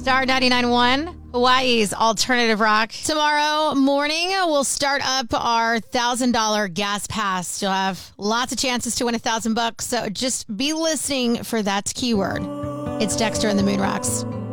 Star 99.1, Hawaii's alternative rock. Tomorrow morning, we'll start up our $1,000 gas pass. You'll have lots of chances to win $1,000 bucks. So just be listening for that keyword. It's Dexter and the Moon Rocks.